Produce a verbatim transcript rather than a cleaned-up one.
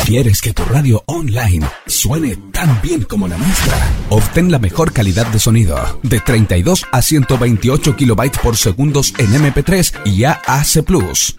¿Quieres que tu radio online suene tan bien como la nuestra? Obtén la mejor calidad de sonido de treinta y dos a ciento veintiocho kilobytes por segundo en eme pe tres y A A C plus.